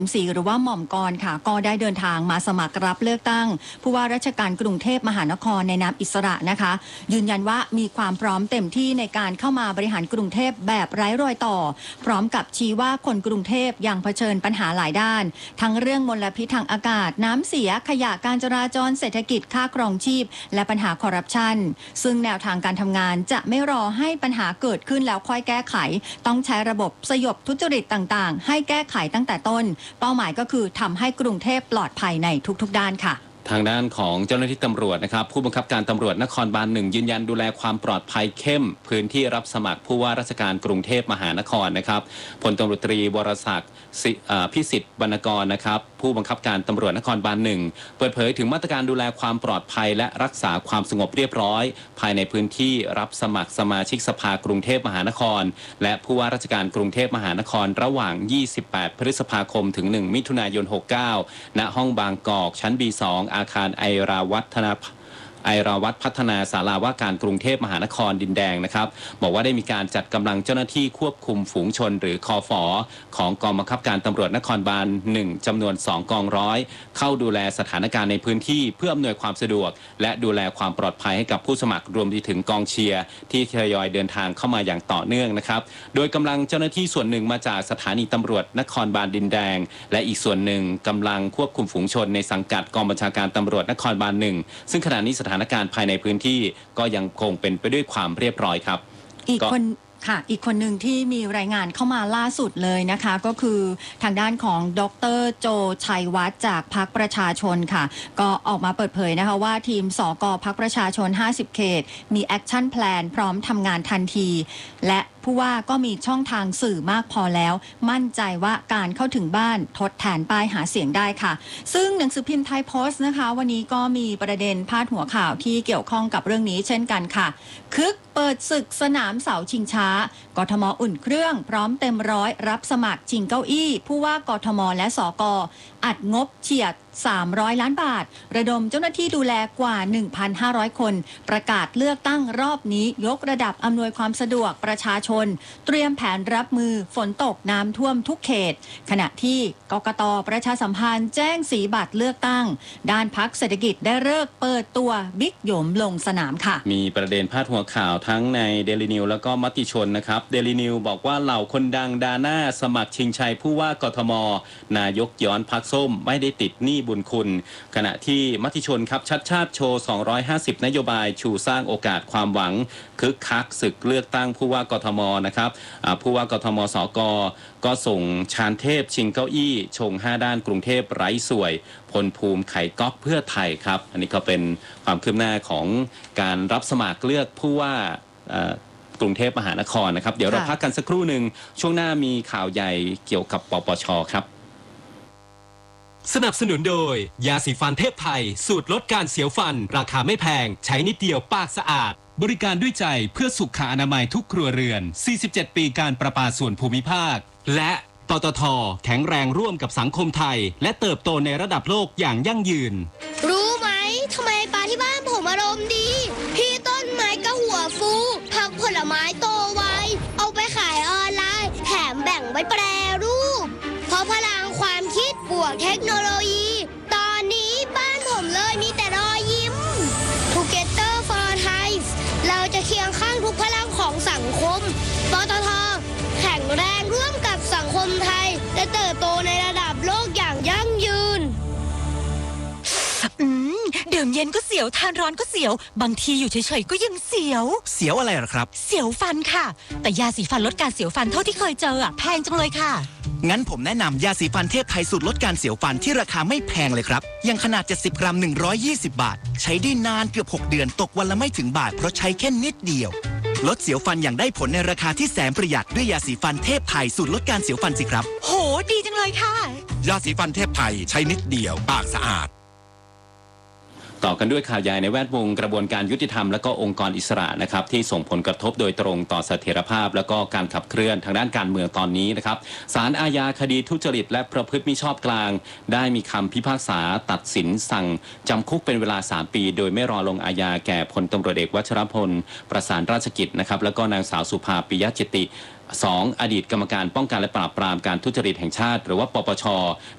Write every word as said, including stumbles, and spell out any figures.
ศรีหรือว่าหม่อมกรค่ะก็ได้เดินทางมาสมัครรับเลือกตั้งผู้ว่าราชการกรุงเทพมหานครในนามอิสระนะคะยืนยันว่ามีความพร้อมเต็มที่ในการเข้ามาบริหารกรุงเทพแบบไร้รอยต่อพร้อมกับชี้ว่าคนกรุงเทพยังเผชิญปัญหาหลายด้านทั้งเรื่องมลพิษทางอากาศน้ำเสียขยะการจราจรเศรษฐกิจค่าครองชีพและปัญหาคอร์รัปชันซึ่งแนวทางการทำงานจะไม่รอให้ปัญหาเกิดขึ้นแล้วค่อยแก้ไขต้องใช้ระบบสยบทุจริตต่างๆให้แก้ไขตั้งแต่ต้นเป้าหมายก็คือทำให้กรุงเทพปลอดภัยในทุกๆด้านค่ะทางด้านของเจ้าหน้าที่ตำรวจนะครับผู้บังคับการตำรวจนครบาลหนึ่งยืนยันดูแลความปลอดภัยเข้มพื้นที่รับสมัครผู้ว่าราชการกรุงเทพมหานครนะครับพลตำรวจตรีวรศักดิ์พิสิทธิ์วรรณกรนะครับผู้บังคับการตำรวจนครบาลหนึ่งเปิดเผยถึงมาตรการดูแลความปลอดภัยและรักษาความสงบเรียบร้อยภายในพื้นที่รับสมัครสมาชิกสภากรุงเทพมหานครและผู้ว่าราชการกรุงเทพมหานครระหว่างยี่สิบแปดพฤษภาคมถึงหนึ่งมิถุนายนหกสิบเก้าณห้องบางกอกชั้น บี สอง อาคารไอราวัฒนไอราวัฒพัฒนาศาลาว่าการกรุงเทพมหานครดินแดงนะครับบอกว่าได้มีการจัดกำลังเจ้าหน้าที่ควบคุมฝูงชนหรือคอฝอของกองบังคับการตำรวจนครบาลหนึ่งจำนวนสองกองร้อยเข้าดูแลสถานการณ์ในพื้นที่เพื่ออำนวยความสะดวกและดูแลความปลอดภัยให้กับผู้สมัครรวมไปถึงกองเชียร์ที่ทยอยเดินทางเข้ามาอย่างต่อเนื่องนะครับโดยกำลังเจ้าหน้าที่ส่วนหนึ่งมาจากสถานีตำรวจนครบาลดินแดงและอีกส่วนหนึ่งกำลังควบคุมฝูงชนในสังกัดกองบัญชาการตำรวจนครบาลหนึ่งซึ่งขณะนี้สถานการณ์ภายในพื้นที่ก็ยังคงเป็นไปด้วยความเรียบร้อยครับอีกคนค่ะอีกคนหนึ่งที่มีรายงานเข้ามาล่าสุดเลยนะคะก็คือทางด้านของดร.โจชัยวัฒน์จากพรรคประชาชนค่ะก็ออกมาเปิดเผยนะคะว่าทีมสกพรรคประชาชนห้าสิบเขตมีแอคชั่นแพลนพร้อมทำงานทันทีและผู้ว่าก็มีช่องทางสื่อมากพอแล้วมั่นใจว่าการเข้าถึงบ้านทดแทนป้ายหาเสียงได้ค่ะซึ่งหนังสือพิมพ์ไทยโพสต์นะคะวันนี้ก็มีประเด็นพาดหัวข่าวที่เกี่ยวข้องกับเรื่องนี้เช่นกันค่ะคึกเปิดศึกสนามเสาชิงช้ากทมอุ่นเครื่องพร้อมเต็มร้อยรับสมัครชิงเก้าอี้ผู้ว่ากทมและสกอัดงบเฉียดสามร้อยล้านบาทระดมเจ้าหน้าที่ดูแลกว่า หนึ่งพันห้าร้อย คนประกาศเลือกตั้งรอบนี้ยกระดับอำนวยความสะดวกประชาชนเตรียมแผนรับมือฝนตกน้ำท่วมทุกเขตขณะที่กกต.ประชาสัมพันธ์แจ้งสีบัตรเลือกตั้งด้านพรรคเศรษฐกิจได้เลิกเปิดตัวบิ๊กหยมลงสนามค่ะมีประเด็นพาดหัวข่าวทั้งในเดลินิวแล้วก็มติชนนะครับเดลินิวบอกว่าเหล่าคนดังดาหน้าสมัครชิงชัยผู้ว่ากทมนายกย้อนพรรคส้มไม่ได้ติดหนี้บุญคุณขณะที่มติชนครับชัดชาติโชว์สองร้อยห้าสิบนโยบายชูสร้างโอกาสความหวังคึกคักศึกเลือกตั้งผู้ว่ากทมนะครับผู้ว่ากทมสกก็ส่งชาญเทพชิงเก้าอี้ชงห้าด้านกรุงเทพไร้สวยพลภูมิไข่ก๊อกเพื่อไทยครับอันนี้ก็เป็นความคืบหน้าของการรับสมัครเลือกผู้ว่ากรุงเทพมหานครนะครับเดี๋ยวเราพักกันสักครู่หนึ่งช่วงหน้ามีข่าวใหญ่เกี่ยวกับปปช.ครับสนับสนุนโดยยาสีฟันเทพไทยสูตรลดการเสียวฟันราคาไม่แพงใช้นิดเดียวปากสะอาดบริการด้วยใจเพื่อสุขอนามัยทุกครัวเรือนสี่สิบเจ็ดปีการประปาส่วนภูมิภาคและปตท.แข็งแรงร่วมกับสังคมไทยและเติบโตในระดับโลกอย่างยั่งยืนรู้ไหมทำไมปลาที่บ้านผมอารมณ์ดีพี่ต้นไม้ก็หัวฟูผักผลไม้โตไวเอาไปขายออนไลน์แถมแบ่งไว้แปรรูปเพราะพลังความคิดบวกเทคโนโลยีตอนนี้บ้านผมเลยมีแต่รอยยิ้ม Together for Thai เราจะเคียงข้างทุกพลังของสังคมปตท.แข็งแรงร่วมกับสังคมไทยและเติบโตในระดับโลกอย่างยั่งยืนอืมดื่มเย็นก็เสียวทานร้อนก็เสียวบางทีอยู่เฉยๆก็ยังเสียวเสียวอะไรหรอครับเสียวฟันค่ะแต่ยาสีฟันลดการเสียวฟันเท่าที่เคยเจออะแพงจังเลยค่ะงั้นผมแนะนำยาสีฟันเทพไทยสูตรลดการเสียวฟันที่ราคาไม่แพงเลยครับยังขนาดเจ็ดสิบกรัมหนึ่งร้อยยี่สิบบาทใช้ได้นานเกือบหกเดือนตกวันละไม่ถึงบาทเพราะใช้แค่นิดเดียวลดเสียวฟันอย่างได้ผลในราคาที่แสนประหยัดด้วยยาสีฟันเทพไทยสูตรลดการเสียวฟันสิครับโหดีจังเลยค่ะยาสีฟันเทพไทยใช้นิดเดียวปากสะอาดต่อกันด้วยข่าวใหญ่ในแวดวงกระบวนการยุติธรรมและก็องค์กรอิสระนะครับที่ส่งผลกระทบโดยตรงต่อเสถียรภาพและก็การขับเคลื่อนทางด้านการเมืองตอนนี้นะครับศาลอาญาคดีทุจริตและประพฤติมิชอบกลางได้มีคำพิพากษาตัดสินสั่งจำคุกเป็นเวลาสามปีโดยไม่รอลงอาญาแก่พลตำรวจเอกวัชรพลประสานราชกิจนะครับแล้วก็นางสาวสุภาปิยะจิตติ สองอดีตกรรมการป้องกันและปราบปรามการทุจริตแห่งชาติหรือว่าปปช